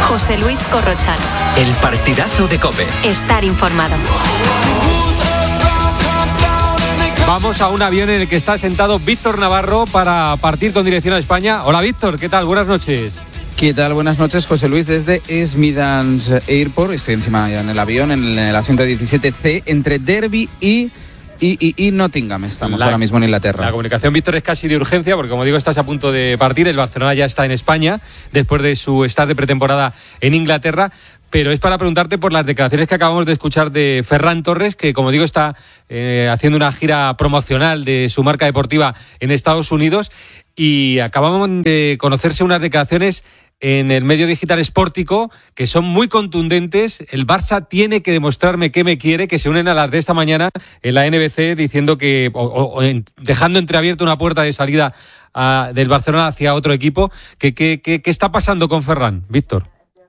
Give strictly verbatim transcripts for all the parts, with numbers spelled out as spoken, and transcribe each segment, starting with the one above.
José Luis Corrochano. El partidazo de COPE. Estar informado. Vamos a un avión en el que está sentado Víctor Navarro para partir con dirección a España. Hola Víctor, ¿qué tal? Buenas noches. ¿Qué tal? Buenas noches, José Luis, desde Smithans Airport. Estoy encima ya en el avión, en el asiento diecisiete ce, entre Derby y... Y, y, y Nottingham estamos la, ahora mismo en Inglaterra. La comunicación, Víctor, es casi de urgencia porque, como digo, estás a punto de partir. El Barcelona ya está en España después de su estar de pretemporada en Inglaterra. Pero es para preguntarte por las declaraciones que acabamos de escuchar de Ferran Torres, que, como digo, está eh, haciendo una gira promocional de su marca deportiva en Estados Unidos. Y acabamos de conocerse unas declaraciones en el medio digital Sportico que son muy contundentes. El Barça tiene que demostrarme que me quiere, que se unen a las de esta mañana en la N B C diciendo que, o, o, en, dejando entreabierta una puerta de salida a, del Barcelona hacia otro equipo. ¿Qué, qué, qué, qué está pasando con Ferran, Víctor?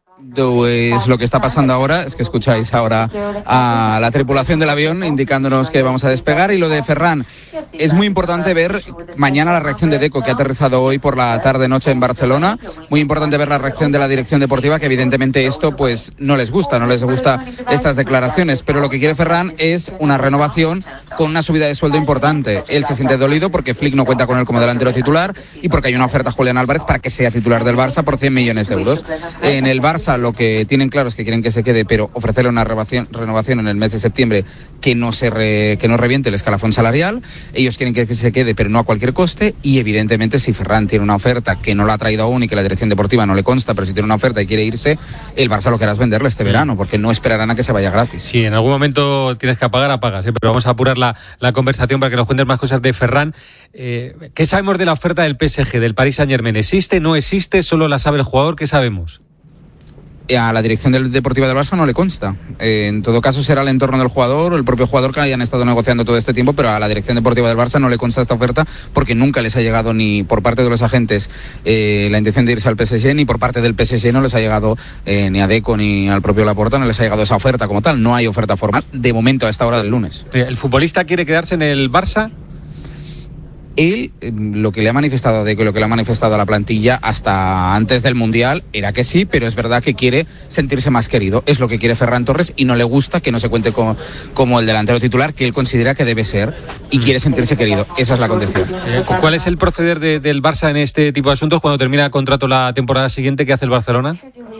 Pues lo que está pasando ahora es que escucháis ahora a la tripulación del avión indicándonos que vamos a despegar. Y lo de Ferran, es muy importante ver mañana la reacción de Deco, que ha aterrizado hoy por la tarde-noche en Barcelona. Muy importante ver la reacción de la dirección deportiva, que evidentemente esto pues no les gusta, no les gusta estas declaraciones. Pero lo que quiere Ferran es una renovación con una subida de sueldo importante. Él se siente dolido porque Flick no cuenta con él como delantero titular y porque hay una oferta a Julián Álvarez para que sea titular del Barça por cien millones de euros. En el Barça lo que tienen claro es que quieren que se quede, pero ofrecerle una renovación, renovación en el mes de septiembre que no se re, que no reviente el escalafón salarial. Ellos quieren que, que se quede, pero no a cualquier coste. Y evidentemente, si Ferran tiene una oferta que no la ha traído aún y que la dirección deportiva no le consta, pero si tiene una oferta y quiere irse, el Barça lo que hará es venderle este verano, porque no esperarán a que se vaya gratis. Sí, en algún momento tienes que apagar, apagas, ¿eh? Pero vamos a apurar la, la conversación para que nos cuentes más cosas de Ferran. Eh, ¿Qué sabemos de la oferta del P S G, del Paris Saint-Germain? ¿Existe, no existe? ¿Solo la sabe el jugador? ¿Qué sabemos? A la dirección del Deportiva del Barça no le consta. Eh, en todo caso será el entorno del jugador o el propio jugador que hayan estado negociando todo este tiempo, pero a la dirección deportiva del Barça no le consta esta oferta porque nunca les ha llegado ni por parte de los agentes eh, la intención de irse al P S G, ni por parte del P S G no les ha llegado eh, ni a Deco ni al propio Laporta, no les ha llegado esa oferta como tal. No hay oferta formal de momento a esta hora del lunes. ¿El futbolista quiere quedarse en el Barça? Él, lo que le ha manifestado a Deco y lo que le ha manifestado a la plantilla hasta antes del Mundial era que sí, pero es verdad que quiere sentirse más querido. Es lo que quiere Ferran Torres y no le gusta que no se cuente como, como el delantero titular que él considera que debe ser y quiere sentirse querido. Esa es la condición. ¿Cuál es el proceder de, del Barça en este tipo de asuntos cuando termina el contrato la temporada siguiente? ¿Qué hace el Barcelona?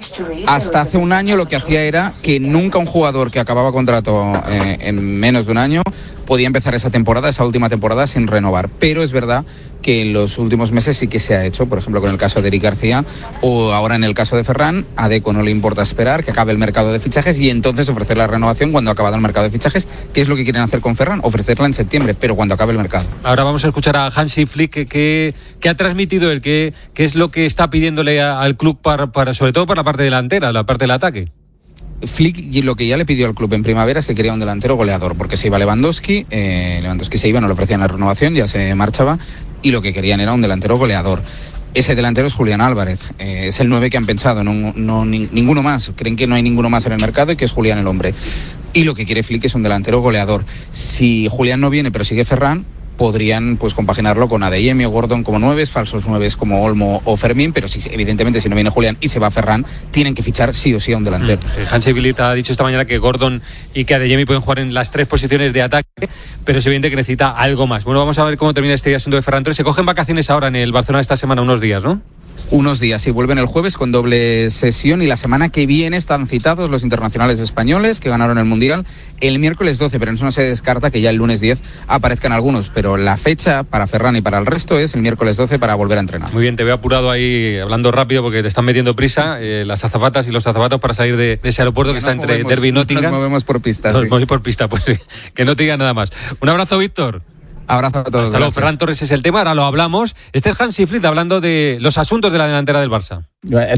Hasta hace un año lo que hacía era que nunca un jugador que acababa contrato eh, en menos de un año podía empezar esa temporada, esa última temporada, sin renovar. Pero es verdad que en los últimos meses sí que se ha hecho, por ejemplo, con el caso de Eric García o ahora en el caso de Ferran. A Deco no le importa esperar que acabe el mercado de fichajes y entonces ofrecer la renovación cuando ha acabado el mercado de fichajes, que es lo que quieren hacer con Ferran, ofrecerla en septiembre, pero cuando acabe el mercado. Ahora vamos a escuchar a Hansi Flick, que, que, que ha transmitido él, que, que es lo que está pidiéndole a, al club, para, para, sobre todo para la parte delantera, la parte del ataque. Flick lo que ya le pidió al club en primavera es que quería un delantero goleador, porque se iba Lewandowski, eh, Lewandowski se iba, no le ofrecían la renovación, ya se marchaba, y lo que querían era un delantero goleador. Ese delantero es Julián Álvarez, eh, es el nueve que han pensado, no, no ni, ninguno más, creen que no hay ninguno más en el mercado y que es Julián el hombre. Y lo que quiere Flick es un delantero goleador. Si Julián no viene pero sigue Ferran, podrían pues compaginarlo con Adeyemi o Gordon como nueves, falsos nueves como Olmo o Fermín, pero si, evidentemente si no viene Julián y se va Ferran, tienen que fichar sí o sí a un delantero. Mm. Hansi Flick ha dicho esta mañana que Gordon y que Adeyemi pueden jugar en las tres posiciones de ataque, pero es evidente que necesita algo más. Bueno, vamos a ver cómo termina este asunto de Ferran Torres. Se cogen vacaciones ahora en el Barcelona esta semana, unos días, ¿no? Unos días y vuelven el jueves con doble sesión y la semana que viene están citados los internacionales españoles que ganaron el Mundial el miércoles doce, pero eso no se descarta que ya el lunes diez aparezcan algunos, pero la fecha para Ferran y para el resto es el miércoles doce para volver a entrenar. Muy bien, te veo apurado ahí hablando rápido porque te están metiendo prisa eh, las azafatas y los azafatos para salir de, de ese aeropuerto que, que está entre movemos, Derby y Nottingham. Nos movemos por pista. Nos sí. movemos por pista, pues que no te diga nada más. Un abrazo, Víctor. Abrazo a todos. Hasta luego. Ferran Torres es el tema, ahora lo hablamos. Este es Hansi Flick hablando de los asuntos de la delantera del Barça.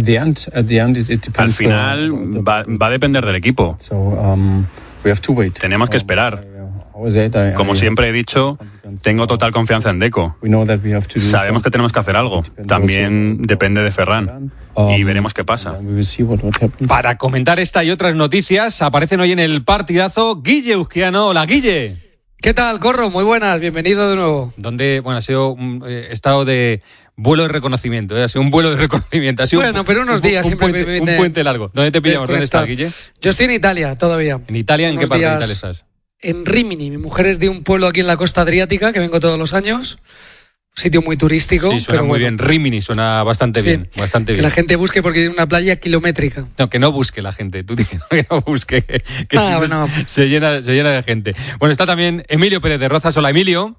Al final va, va a depender del equipo. Tenemos que esperar. Como siempre he dicho, tengo total confianza en Deco. Sabemos que tenemos que hacer algo. También depende de Ferran. Y veremos qué pasa. Para comentar esta y otras noticias, aparecen hoy en el partidazo Guille Uzquiano. Hola, Guille. ¿Qué tal, Corro? Muy buenas, bienvenido de nuevo. Donde, bueno, ha sido un eh, estado de vuelo de reconocimiento, ¿eh? Ha sido un vuelo de reconocimiento. Ha sido bueno, un, pero unos un, días un, siempre puente, un puente largo. ¿Dónde te pillamos? ¿Dónde estás, Guille? Yo estoy en Italia todavía. ¿En Italia? ¿En qué parte de Italia estás? En Rimini. Mi mujer es de un pueblo aquí en la costa adriática, que vengo todos los años. Sitio muy turístico. Sí, suena pero muy bueno. bien. Rimini suena bastante Sí. bien. Bastante bien. Que la gente busque porque tiene una playa kilométrica. No, que no busque la gente. Tú dices que no busque. Que, que Ah, si no bueno. se, llena, se llena de gente. Bueno, está también Emilio Pérez de Rozas. Hola, Emilio.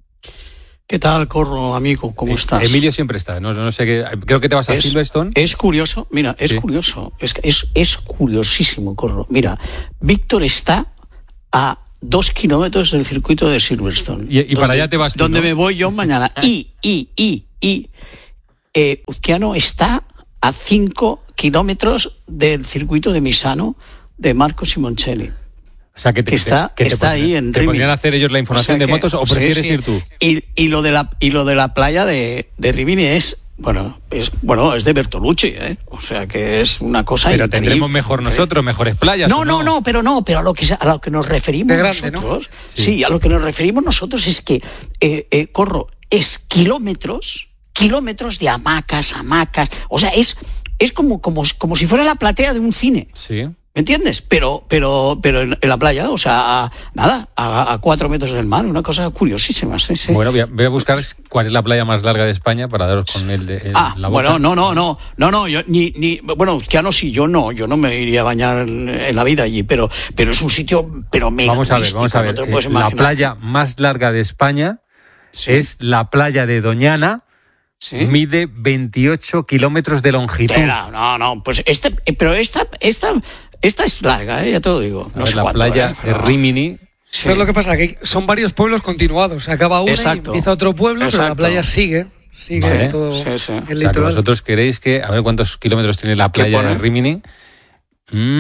¿Qué tal, Corro, amigo? ¿Cómo estás? Emilio siempre está. No, no sé qué. Creo que te vas a es, Silverstone. Es curioso. Mira, es Sí. curioso. Es, es, es curiosísimo, Corro. Mira, Víctor está a dos kilómetros del circuito de Silverstone. Y, y para allá te vas tú, Donde ¿no? me voy yo mañana. Y, y, y, y. Eh, Uzquiano está a cinco kilómetros del circuito de Misano de Marco Simoncelli. O sea, que, te, que está, que te está podrían, ahí en ¿Te Rimini. podrían hacer ellos la información O sea de que- motos o sí, prefieres sí. ir tú? Y, y, lo de la, y lo de la playa de, de Rimini es, bueno, es, bueno, es de Bertolucci, ¿eh? O sea que es una cosa Pero increíble. tendremos mejor nosotros, mejores playas. No, ¿o no, no, pero no, pero a lo que, a lo que nos referimos De grande, nosotros, ¿no? sí. Sí. a lo que nos referimos nosotros es que, eh, eh, Corro, es kilómetros, kilómetros de hamacas, hamacas, o sea, es, es como, como, como si fuera la platea de un cine. Sí. ¿Me entiendes? Pero, pero, pero en, en la playa, o sea, a, nada, a, a cuatro metros del mar, una cosa curiosísima. Sí, sí. Bueno, voy a, voy a buscar cuál es la playa más larga de España para daros con el de el- Ah, la boca. bueno, no, no, no, no, no, yo ni, ni, bueno, ya no, sí, yo no, yo no me iría a bañar en, en la vida allí, pero, pero es un sitio, pero mega Vamos a ver, turístico, vamos a no ver. te lo puedes Eh, la imaginar. playa más larga de España Sí. es la playa de Doñana. ¿Sí? Mide veintiocho kilómetros de longitud. Tela, no, no, pues este, eh, pero esta, esta, esta es larga, eh, ya te lo digo. A No ver, sé la cuánto, playa eh, de pero- Rimini. Sí. ¿Sabes lo que pasa? Que son varios pueblos continuados. Acaba uno Exacto. y empieza otro pueblo, pero la Exacto. playa sigue. Sigue Vale. todo Sí, sí. el O sea, que litoral. vosotros queréis que... A ver cuántos kilómetros tiene la ¿Qué playa pone? de Rimini. Mm,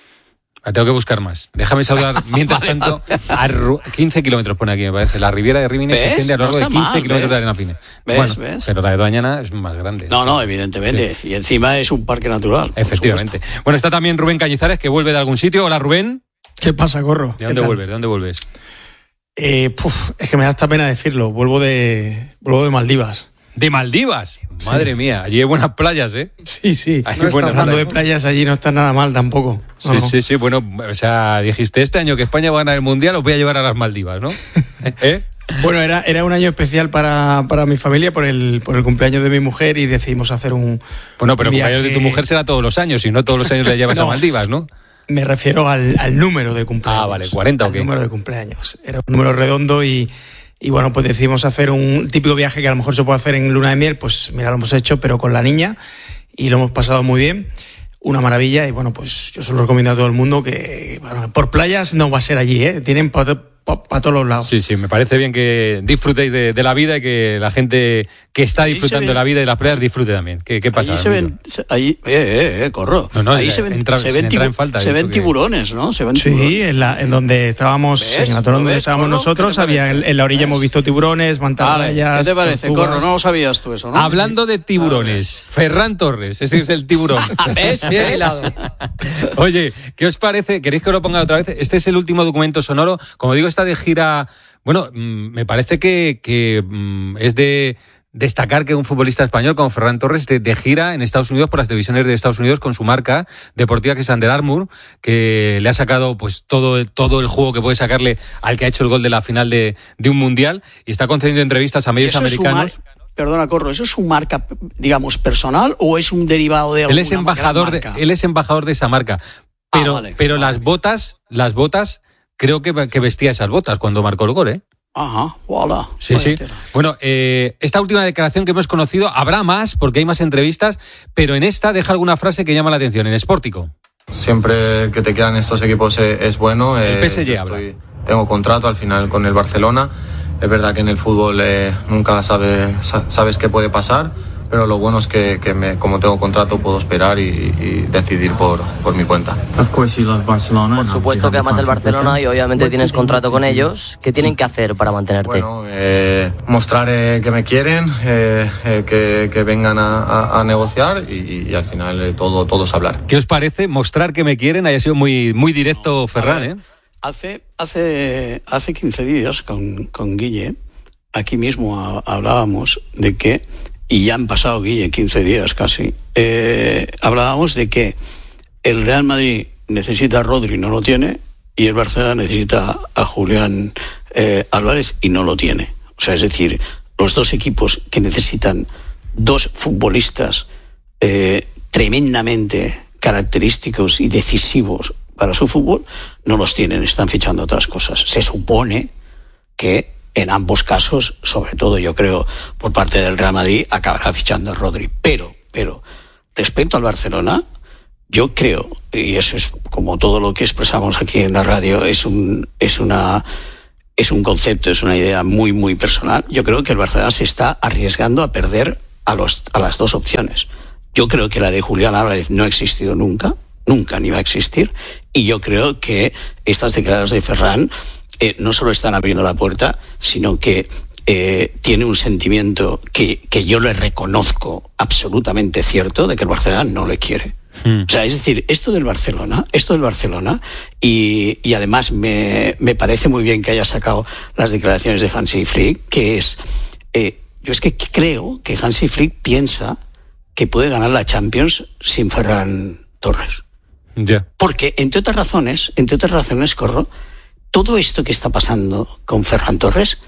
la tengo que buscar más. Déjame saludar, mientras Vale, tanto, a Ru- quince kilómetros pone aquí, me parece. La Riviera de Rimini se ¿Ves? extiende a lo No largo de está quince mal, kilómetros ¿ves? de arena fina. ¿Ves? Bueno, ¿Ves? pero la de Doñana es más grande. No, no, evidentemente. Y encima es un parque natural. por Efectivamente. supuesto. Bueno, está también Rubén Cañizares, que vuelve de algún sitio. Hola, Rubén. ¿Qué pasa, Corro? ¿De dónde vuelves? ¿De dónde vuelves? Eh, puf, es que me da esta pena decirlo. Vuelvo de, vuelvo de Maldivas. De Maldivas. Madre mía, allí hay buenas playas, ¿eh? Sí, sí. Hay No está buenas mal, Hablando de playas. playas, allí no está nada mal tampoco. No, Sí, no. sí, sí. Bueno, o sea, dijiste este año que España va a ganar el Mundial, os voy a llevar a las Maldivas, ¿no? ¿Eh? Bueno, era, era un año especial para, para mi familia por el, por el cumpleaños de mi mujer y decidimos hacer un. Bueno, pero el un cumpleaños de tu viaje- mujer será todos los años, y no todos los años le llevas a No. Maldivas, ¿no? Me refiero al, al número de cumpleaños. Ah, vale, cuarenta o Al qué. número de cumpleaños. Era un número redondo y, y bueno, pues decidimos hacer un típico viaje que a lo mejor se puede hacer en luna de miel. Pues mira, lo hemos hecho, pero con la niña y lo hemos pasado muy bien. Una maravilla y bueno, pues yo se lo recomiendo a todo el mundo que, bueno, por playas no va a ser allí, ¿eh? Tienen para pa, pa todos los lados. Sí, sí, me parece bien que disfrutéis de, de la vida y que la gente que está Ahí disfrutando se ve- de la vida y las playas disfrute también. ¿Qué, qué pasa? Allí se amigo? ven, se- allí, eh, eh, eh, corro. No, no, ahí ya se ven, entra- se sin ven, entrar tibu- en falta, he se dicho ven que- tiburones, ¿no? Se ven tiburones. Sí, en, la, en donde estábamos, ¿Ves? en la zona ¿Lo donde ves, estábamos Corro? nosotros, ¿Qué te había parece? en, en la orilla ¿Ves? hemos visto tiburones, Vale, mantarrayas. ¿qué te parece, tortugas. Corro? No sabías tú eso, ¿no? Hablando de tiburones, Ferran Torres, ese es el tiburón. ¿Ves? Bien ¿Ves? hilado. Oye, ¿qué os parece? ¿Queréis que lo ponga otra vez? Este es el último documento sonoro. Como digo, está de gira. Bueno, mm, me parece que, que mm, es de destacar que un futbolista español como Ferran Torres de, de gira en Estados Unidos por las televisiones de Estados Unidos con su marca deportiva que es Under Armour, que le ha sacado pues todo el, todo el juego que puede sacarle al que ha hecho el gol de la final de, de un mundial y está concediendo entrevistas a medios ¿Eso es su americanos. mar- Perdona, Corro, ¿eso es su marca, digamos, personal o es un derivado de Él alguna es embajador de, gran marca? él es embajador de esa marca. Ah, Pero, vale, pero vale. las botas, las botas, creo que, que vestía esas botas cuando marcó el gol, ¿eh? Ajá, voilà. Sí, Vaya sí. tela. Bueno, eh, esta última declaración que hemos conocido, habrá más porque hay más entrevistas, pero en esta deja alguna frase que llama la atención, en Spórtico. Siempre que te quedan estos equipos es, es bueno. El eh, P S G yo habla. estoy- Tengo contrato al final con el Barcelona. Es verdad que en el fútbol eh, nunca sabe, sa- sabes qué puede pasar, pero lo bueno es que, que me, como tengo contrato puedo esperar y, y decidir por, por mi cuenta. Por supuesto que amas el Barcelona y obviamente tienes contrato con ellos. ¿Qué tienen que hacer para mantenerte? Bueno, eh, mostrar eh, que me quieren, eh, eh, que, que vengan a, a- a negociar y, y al final eh, todo, todo es hablar. ¿Qué os parece? Mostrar que me quieren, haya sido muy, muy directo Ferran, ¿eh? Hace, hace, hace quince días con, con Guille, aquí mismo ha- hablábamos de que y ya han pasado, Guille, quince días casi, eh, hablábamos de que el Real Madrid necesita a Rodri, no lo tiene, y el Barcelona necesita a Julián eh, Álvarez y no lo tiene. O sea, es decir, los dos equipos que necesitan dos futbolistas eh, tremendamente característicos y decisivos para su fútbol, no los tienen, están fichando otras cosas. Se supone que en ambos casos, sobre todo yo creo por parte del Real Madrid, acabará fichando a Rodri. Pero, pero, respecto al Barcelona, yo creo, y eso es como todo lo que expresamos aquí en la radio, es un, es una, es un concepto, es una idea muy, muy personal. Yo creo que el Barcelona se está arriesgando a perder a los, a las dos opciones. Yo creo que la de Julián Álvarez no ha existido nunca, nunca ni va a existir, y yo creo que estas declaraciones de Ferran eh, no solo están abriendo la puerta, sino que eh, tiene un sentimiento que, que yo le reconozco absolutamente cierto de que el Barcelona no le quiere. Hmm. O sea, es decir, esto del Barcelona, esto del Barcelona, y, y además me, me parece muy bien que haya sacado las declaraciones de Hansi Flick, que es, eh, yo es que creo que Hansi Flick piensa que puede ganar la Champions sin Ferran Torres. Yeah. Porque, entre otras razones, entre otras razones, Corro, todo esto que está pasando con Ferran Torres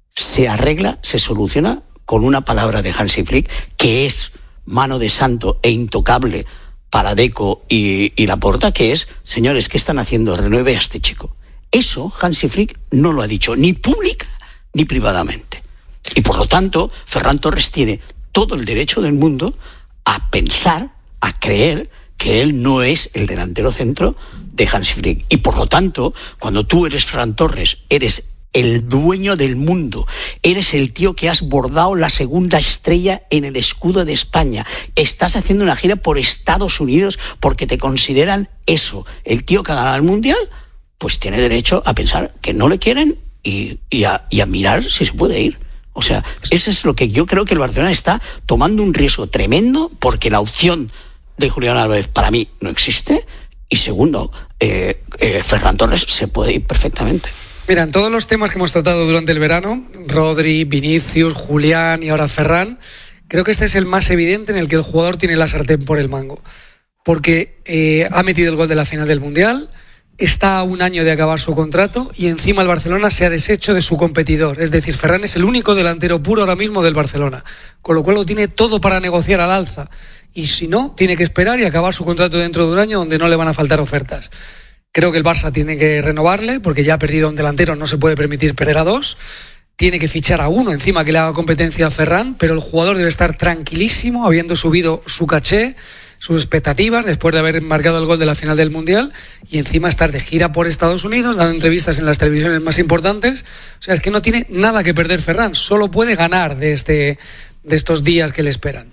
se arregla, se soluciona con una palabra de Hansi Flick, que es mano de santo e intocable para Deco y, y Laporta, que es, señores, ¿qué están haciendo? Renueve a este chico. Eso Hansi Flick no lo ha dicho, ni pública ni privadamente. Y por lo tanto, Ferran Torres tiene todo el derecho del mundo a pensar, a creer que él no es el delantero centro de Hansi Flick. Y por lo tanto, cuando tú eres Ferran Torres, eres el dueño del mundo, eres el tío que has bordado la segunda estrella en el escudo de España, estás haciendo una gira por Estados Unidos porque te consideran eso, el tío que ha ganado el Mundial, pues tiene derecho a pensar que no le quieren y, y, a, y a mirar si se puede ir. O sea, eso es lo que yo creo que el Barcelona está tomando un riesgo tremendo, porque la opción de Julián Álvarez para mí no existe, y segundo, eh, eh, Ferran Torres se puede ir perfectamente. Mira, en todos los temas que hemos tratado durante el verano, Rodri, Vinicius, Julián y ahora Ferran, creo que este es el más evidente en el que el jugador tiene la sartén por el mango. Porque eh, ha metido el gol de la final del Mundial, está a un año de acabar su contrato y encima el Barcelona se ha deshecho de su competidor. Es decir, Ferran es el único delantero puro ahora mismo del Barcelona, con lo cual lo tiene todo para negociar al alza. Y si no, tiene que esperar y acabar su contrato dentro de un año donde no le van a faltar ofertas. Creo que el Barça tiene que renovarle, porque ya ha perdido un delantero, no se puede permitir perder a dos. Tiene que fichar a uno encima que le haga competencia a Ferran, pero el jugador debe estar tranquilísimo, habiendo subido su caché, sus expectativas, después de haber marcado el gol de la final del Mundial, y encima estar de gira por Estados Unidos, dando entrevistas en las televisiones más importantes. O sea, es que no tiene nada que perder Ferran, solo puede ganar de, este, de estos días que le esperan.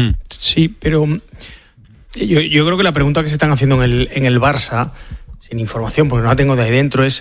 Sí, pero yo, yo creo que la pregunta que se están haciendo en el, en el Barça, sin información, porque no la tengo de ahí dentro, es,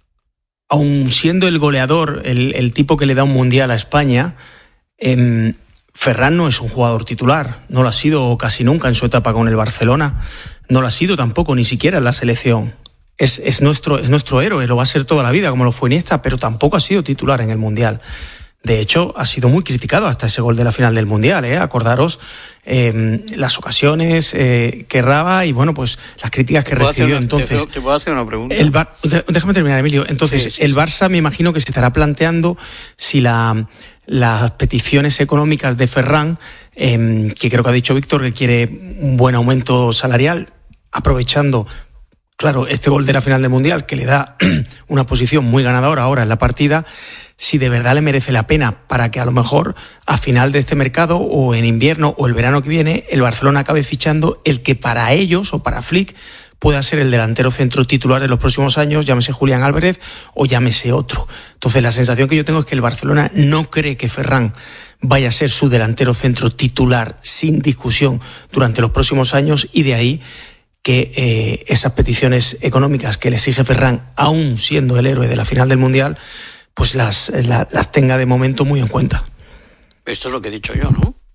aun siendo el goleador, el, el tipo que le da un Mundial a España, eh, Ferran no es un jugador titular, no lo ha sido casi nunca en su etapa con el Barcelona, no lo ha sido tampoco ni siquiera en la selección. Es, es, nuestro, es nuestro héroe, lo va a ser toda la vida, como lo fue Iniesta, pero tampoco ha sido titular en el Mundial. De hecho, ha sido muy criticado hasta ese gol de la final del Mundial, ¿eh? Acordaros eh, las ocasiones eh, que erraba y, bueno, pues las críticas que recibió. Una, entonces, te, te puedo hacer una pregunta. El Bar, déjame terminar, Emilio. Entonces, sí, sí, el Barça me imagino que se estará planteando si la, las peticiones económicas de Ferran, eh, que creo que ha dicho Víctor que quiere un buen aumento salarial, aprovechando, claro, este gol de la final del Mundial, que le da una posición muy ganadora ahora en la partida, si de verdad le merece la pena para que a lo mejor a final de este mercado o en invierno o el verano que viene el Barcelona acabe fichando el que para ellos o para Flick pueda ser el delantero centro titular de los próximos años, llámese Julián Álvarez o llámese otro. Entonces la sensación que yo tengo es que el Barcelona no cree que Ferran vaya a ser su delantero centro titular sin discusión durante los próximos años, y de ahí que eh, esas peticiones económicas que le exige Ferran, aún siendo el héroe de la final del Mundial, pues las, la, las tenga de momento muy en cuenta. Esto es lo que he dicho yo, ¿no? O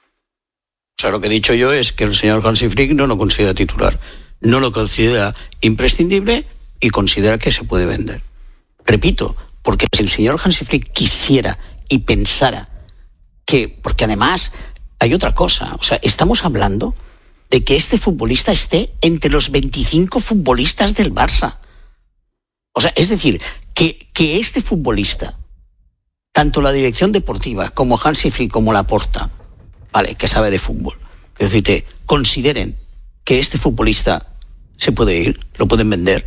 sea, lo que he dicho yo es que el señor Hansi Flick no lo considera titular, no lo considera imprescindible y considera que se puede vender. Repito, porque si el señor Hansi Flick quisiera y pensara que, porque además hay otra cosa, o sea, estamos hablando de que este futbolista esté entre los veinticinco futbolistas del Barça. O sea, es decir, que, que este futbolista, tanto la dirección deportiva como Hansi Flick como Laporta, vale, que sabe de fútbol, que decirte, consideren que este futbolista se puede ir, lo pueden vender,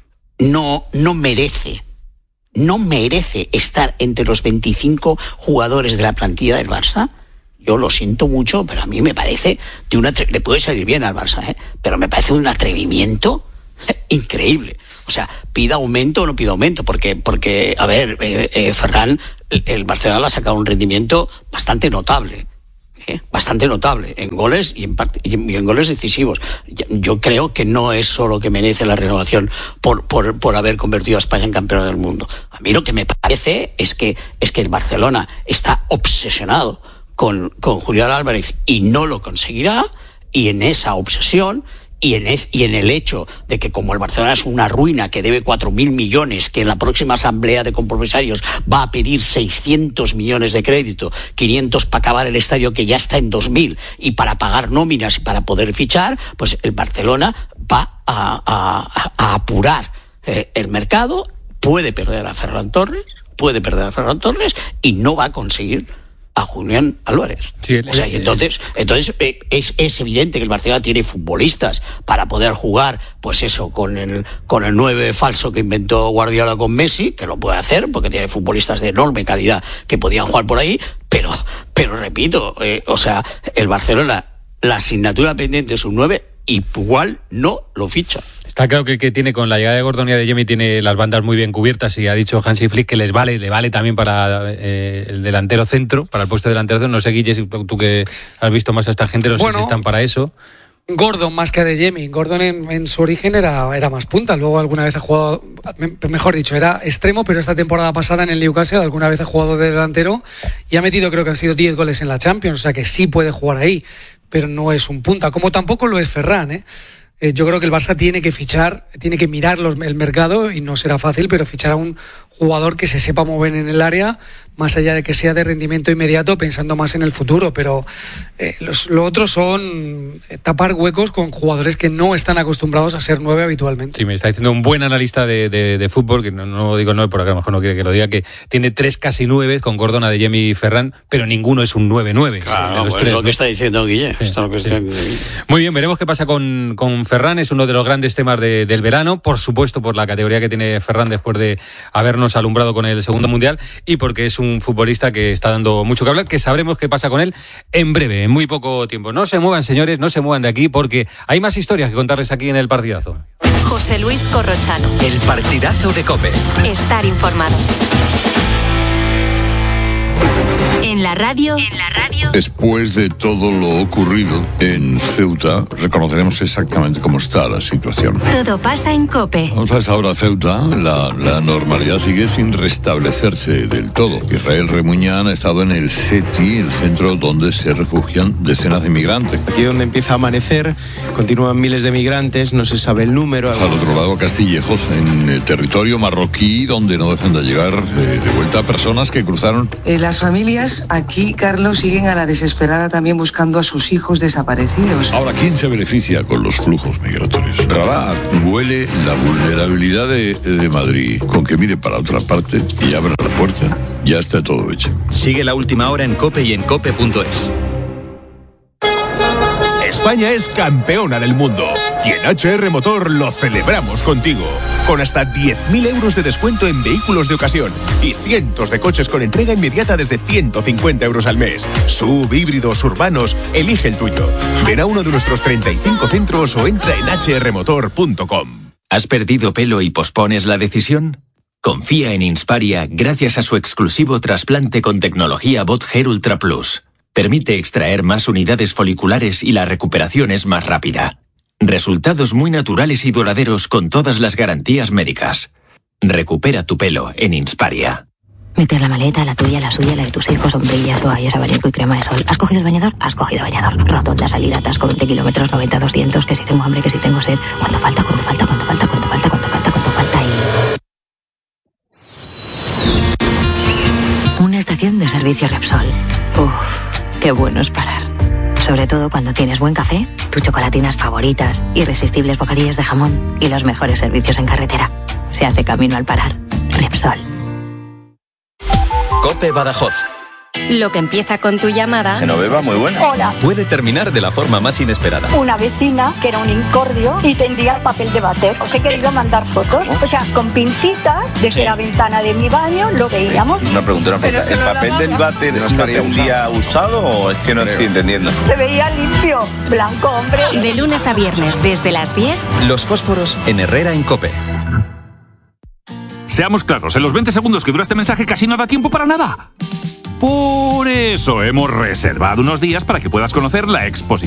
no, no merece, no merece estar entre los veinticinco jugadores de la plantilla del Barça. Yo lo siento mucho, pero a mí me parece de una le puede salir bien al Barça, ¿eh? Pero me parece un atrevimiento increíble. O sea, pida aumento o no pida aumento, porque, porque a ver, eh, eh, Ferran, el, el Barcelona ha sacado un rendimiento bastante notable. ¿Eh? Bastante notable en goles y en, part- y en goles decisivos. Yo creo que no es solo que merece la renovación por, por, por haber convertido a España en campeón del mundo. A mí lo que me parece es que, es que el Barcelona está obsesionado con, con Julián Álvarez y no lo conseguirá, y en esa obsesión y en, es, y en el hecho de que como el Barcelona es una ruina que debe cuatro mil millones, que en la próxima asamblea de compromisarios va a pedir seiscientos millones de crédito, quinientos para acabar el estadio que ya está en dos mil y para pagar nóminas y para poder fichar, pues el Barcelona va a, a, a apurar eh, el mercado, puede perder a Ferran Torres, puede perder a Ferran Torres y no va a conseguir a Julián Álvarez. Sí, el, o sea, y entonces, entonces eh, es, es evidente que el Barcelona tiene futbolistas para poder jugar, pues eso, con el con el nueve falso que inventó Guardiola con Messi, que lo puede hacer porque tiene futbolistas de enorme calidad que podían jugar por ahí, pero pero repito, eh, o sea, el Barcelona, la asignatura pendiente es un nueve, igual no lo ficha. Está claro que el que tiene con la llegada de Gordon y de Adeyemi tiene las bandas muy bien cubiertas, y ha dicho Hansi Flick que les vale, le vale también para eh, el delantero centro, para el puesto de delantero centro. No sé, Guille, si tú, tú que has visto más a esta gente, no bueno, sé si están para eso. Gordon más que Adeyemi. Gordon en, en su origen era, era más punta, luego alguna vez ha jugado, mejor dicho, era extremo, pero esta temporada pasada en el Newcastle alguna vez ha jugado de delantero y ha metido, creo que han sido diez goles en la Champions, o sea que sí puede jugar ahí, pero no es un punta, como tampoco lo es Ferran, ¿eh? Eh, yo creo que el Barça tiene que fichar, tiene que mirar los, el mercado, y no será fácil, pero fichar a un jugador que se sepa mover en el área, más allá de que sea de rendimiento inmediato, pensando más en el futuro. Pero eh, los, lo otro son tapar huecos con jugadores que no están acostumbrados a ser nueve habitualmente. Sí, me está diciendo un buen analista de, de, de fútbol, que no, no digo nueve porque a lo mejor no quiere que lo diga, que tiene tres casi nueve con Gordon, Adeyemi y Ferran, pero ninguno es un nueve nueve. Claro, de los pues tres, es lo ¿no? que está diciendo Guille. Sí, está lo que sí. está diciendo. Muy bien, veremos qué pasa con, con Ferran. Es uno de los grandes temas de, del verano, por supuesto por la categoría que tiene Ferran después de habernos alumbrado con el segundo mundial, y porque es un futbolista que está dando mucho que hablar, que sabremos qué pasa con él en breve, en muy poco tiempo. No se muevan, señores, no se muevan de aquí, porque hay más historias que contarles aquí en el partidazo. José Luis Corrochano. El partidazo de COPE. Estar informado. En la radio, en la radio. Después de todo lo ocurrido en Ceuta, reconoceremos exactamente cómo está la situación. Todo pasa en COPE. Vamos a esta hora, Ceuta. La, la normalidad sigue sin restablecerse del todo. Israel Remuñán ha estado en el C E T I, el centro donde se refugian decenas de migrantes. Aquí donde empieza a amanecer, continúan miles de migrantes, no se sabe el número. Al otro lado, Castillejos, en el territorio marroquí, donde no dejan de llegar eh, de vuelta personas que cruzaron. Eh, las familias aquí, Carlos, siguen a la desesperada también buscando a sus hijos desaparecidos. Ahora, ¿quién se beneficia con los flujos migratorios? Rabat huele la vulnerabilidad de, de Madrid, con que mire para otra parte y abra la puerta. Ya está todo hecho. Sigue la última hora en COPE y en cope punto es. España es campeona del mundo y en H R Motor lo celebramos contigo, con hasta diez mil euros de descuento en vehículos de ocasión y cientos de coches con entrega inmediata desde ciento cincuenta euros al mes. Sub, híbridos, urbanos, elige el tuyo. Ven a uno de nuestros treinta y cinco centros o entra en hache erre motor punto com. ¿Has perdido pelo y pospones la decisión? Confía en Insparia gracias a su exclusivo trasplante con tecnología Bot Hair Ultra Plus. Permite extraer más unidades foliculares y la recuperación es más rápida. Resultados muy naturales y duraderos con todas las garantías médicas. Recupera tu pelo en Insparia. Meter la maleta, la tuya, la suya, la de tus hijos, sombrillas, toallas, abanico y crema de sol. ¿Has cogido el bañador? Has cogido bañador. Rotonda, salida, atasco, veinte kilómetros, noventa, doscientos, que si tengo hambre, que si tengo sed. ¿Cuánto falta? ¿Cuánto falta? ¿Cuánto falta? ¿Cuánto falta? ¿Cuánto falta? ¿Cuánto falta? Y... una estación de servicio servicio Repsol. Uf, qué bueno es parar. Sobre todo cuando tienes buen café, tus chocolatinas favoritas, irresistibles bocadillos de jamón y los mejores servicios en carretera. Se hace camino al parar. Repsol. COPE Badajoz. Lo que empieza con tu llamada... Genoveva, muy buena. Hola. Puede terminar de la forma más inesperada. Una vecina que era un incordio y tendía papel de váter. Os he querido mandar fotos. O sea, con pincitas, desde sí. la ventana de mi baño lo veíamos. Una pregunta, una pregunta. ¿El papel del váter no tendía usado o es que no estoy entendiendo? Se veía limpio, blanco, hombre. De lunes a viernes, desde las diez... Los fósforos en Herrera en COPE. Seamos claros, en los veinte segundos que dura este mensaje casi no da tiempo para nada. Por eso hemos reservado unos días para que puedas conocer la exposición